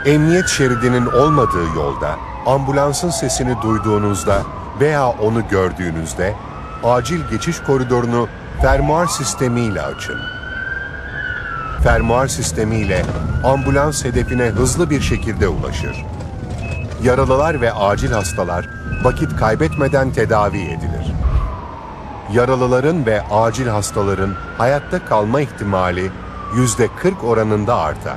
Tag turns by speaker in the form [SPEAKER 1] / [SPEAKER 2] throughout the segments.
[SPEAKER 1] Emniyet şeridinin olmadığı yolda ambulansın sesini duyduğunuzda veya onu gördüğünüzde acil geçiş koridorunu fermuar sistemiyle açın. Fermuar sistemiyle ambulans hedefine hızlı bir şekilde ulaşır. Yaralılar ve acil hastalar vakit kaybetmeden tedavi edilir. Yaralıların ve acil hastaların hayatta kalma ihtimali %40 oranında artar.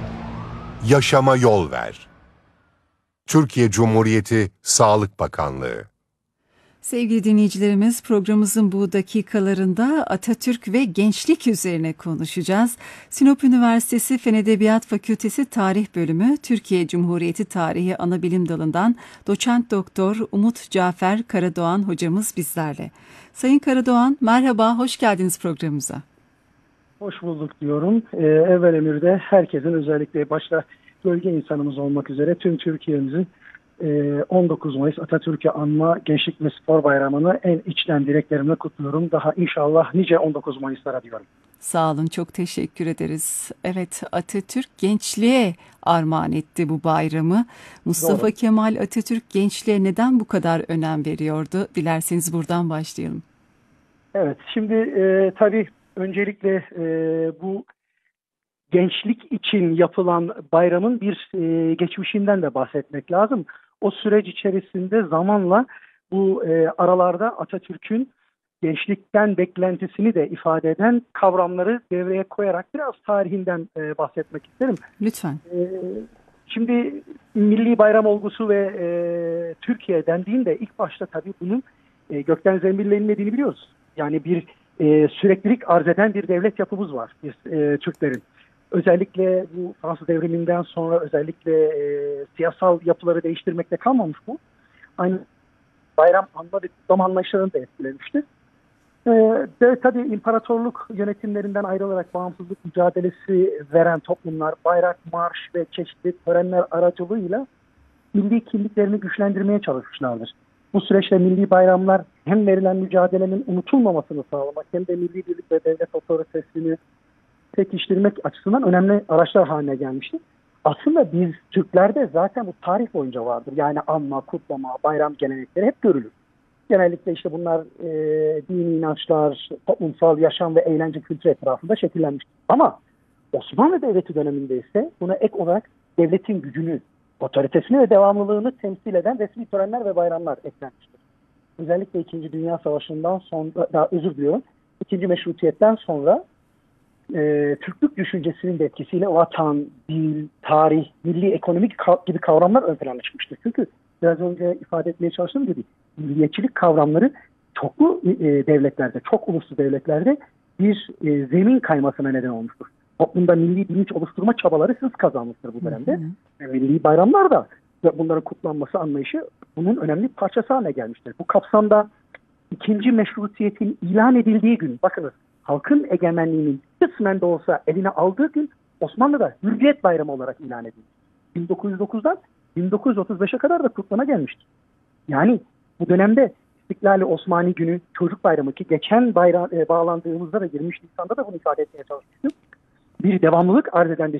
[SPEAKER 1] Yaşama yol ver. Türkiye Cumhuriyeti Sağlık Bakanlığı.
[SPEAKER 2] Sevgili dinleyicilerimiz, programımızın bu dakikalarında Atatürk ve gençlik üzerine konuşacağız. Sinop Üniversitesi Fen Edebiyat Fakültesi Tarih Bölümü Türkiye Cumhuriyeti Tarihi Anabilim Dalı'ndan Doçent Doktor Umut Cafer Karadoğan hocamız bizlerle. Sayın Karadoğan, merhaba, hoş geldiniz programımıza.
[SPEAKER 3] Hoş bulduk diyorum. Evvel emirde herkesin, özellikle başta bölge insanımız olmak üzere tüm Türkiye'mizin 19 Mayıs Atatürk'ü anma Gençlik ve Spor Bayramı'nı en içten dileklerimle kutluyorum. Daha inşallah nice 19 Mayıs'lara diyorum.
[SPEAKER 2] Sağ olun, çok teşekkür ederiz. Evet, Atatürk gençliğe armağan etti bu bayramı. Mustafa
[SPEAKER 3] Doğru.
[SPEAKER 2] Kemal Atatürk gençliğe neden bu kadar önem veriyordu? Dilerseniz buradan başlayalım.
[SPEAKER 3] Evet, şimdi tabii öncelikle bu gençlik için yapılan bayramın bir geçmişinden de bahsetmek lazım. O süreç içerisinde zamanla bu aralarda Atatürk'ün gençlikten beklentisini de ifade eden kavramları devreye koyarak biraz tarihinden bahsetmek isterim.
[SPEAKER 2] Lütfen.
[SPEAKER 3] Şimdi milli bayram olgusu ve Türkiye dendiğinde ilk başta tabii bunun gökten zembille inmediğini biliyoruz. Yani bir süreklilik arz eden bir devlet yapımız var biz Türklerin. Özellikle bu Fransız devriminden sonra özellikle siyasal yapıları değiştirmekte kalmamış bu. Aynı bayram anma ve kutlama anlayışlarını da etkilemişti. Tabii imparatorluk yönetimlerinden ayrılarak bağımsızlık mücadelesi veren toplumlar bayrak, marş ve çeşitli törenler aracılığıyla milli kimliklerini güçlendirmeye çalışmışlardır. Bu süreçte milli bayramlar hem verilen mücadelenin unutulmamasını sağlamak hem de milli birlik ve devlet otoritesini pekiştirmek açısından önemli araçlar haline gelmişti. Aslında biz Türklerde zaten bu tarih boyunca vardır. Yani anma, kutlama, bayram gelenekleri hep görülür. Genellikle işte bunlar dini inançlar, toplumsal yaşam ve eğlence kültürü etrafında şekillenmiştir. Ama Osmanlı Devleti döneminde ise buna ek olarak devletin gücünü, otoritesini ve devamlılığını temsil eden resmi törenler ve bayramlar eklenmiştir. Özellikle 2. Dünya Savaşı'ndan sonra, İkinci Meşrutiyet'ten sonra Türklük düşüncesinin de etkisiyle vatan, dil, tarih, milli ekonomik gibi kavramlar ön plana çıkmıştır. Çünkü biraz önce ifade etmeye çalıştığım gibi milliyetçilik kavramları çoklu devletlerde, çok uluslu devletlerde bir zemin kaymasına neden olmuştur. Toplumda milli bilinç oluşturma çabaları hız kazanmıştır bu dönemde. Milli bayramlar da bunların kutlanması anlayışı bunun önemli bir parçası haline gelmiştir. Bu kapsamda ikinci meşrutiyetin ilan edildiği gün, bakınız, halkın egemenliğinin kısmen de olsa eline aldığı gün Osmanlı'da Hürriyet Bayramı olarak ilan edildi. 1909'dan 1935'e kadar da kutlama gelmiştir. Yani bu dönemde İstiklal-i Osmani Günü, Çocuk Bayramı ki geçen bağlandığımızda da 23 Nisan'da da bunu ifade etmeye çalışmıştım. Bir devamlılık arz eden bir